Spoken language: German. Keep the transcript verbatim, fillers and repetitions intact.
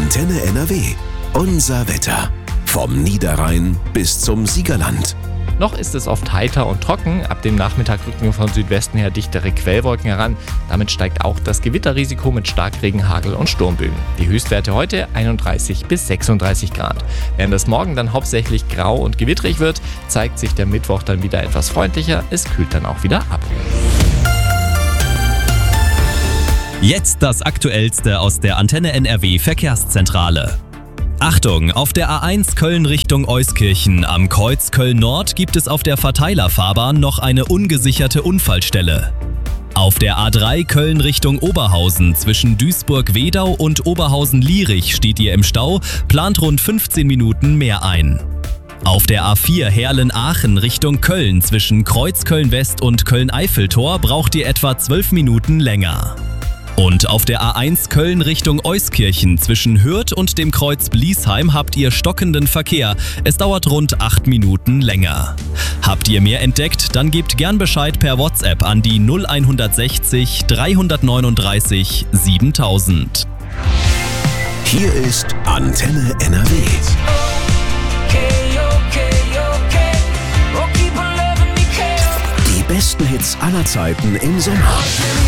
Antenne N R W. Unser Wetter. Vom Niederrhein bis zum Siegerland. Noch ist es oft heiter und trocken. Ab dem Nachmittag rücken von Südwesten her dichtere Quellwolken heran. Damit steigt auch das Gewitterrisiko mit Starkregen, Hagel und Sturmböen. Die Höchstwerte heute einunddreißig bis sechsunddreißig Grad. Während es morgen dann hauptsächlich grau und gewittrig wird, zeigt sich der Mittwoch dann wieder etwas freundlicher. Es kühlt dann auch wieder ab. Jetzt das Aktuellste aus der Antenne N R W Verkehrszentrale. Achtung, auf der A eins Köln Richtung Euskirchen am Kreuz Köln-Nord gibt es auf der Verteilerfahrbahn noch eine ungesicherte Unfallstelle. Auf der A drei Köln Richtung Oberhausen zwischen Duisburg-Wedau und Oberhausen-Lierich steht ihr im Stau, plant rund fünfzehn Minuten mehr ein. Auf der A vier Herlen-Aachen Richtung Köln zwischen Kreuz Köln-West und Köln-Eiffeltor braucht ihr etwa zwölf Minuten länger. Und auf der A eins Köln Richtung Euskirchen zwischen Hürth und dem Kreuz Bliesheim habt ihr stockenden Verkehr. Es dauert rund acht Minuten länger. Habt ihr mehr entdeckt? Dann gebt gern Bescheid per WhatsApp an die null sechzig, dreihundertneununddreißig, siebentausend. Hier ist Antenne N R W. Die besten Hits aller Zeiten im Sommer.